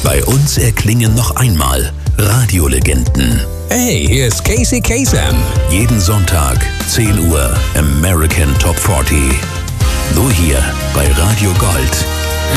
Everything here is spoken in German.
Bei uns erklingen noch einmal Radiolegenden. Hey, hier ist Casey Kasem. Jeden Sonntag, 10 Uhr, American Top 40. Nur hier bei Radio Gold.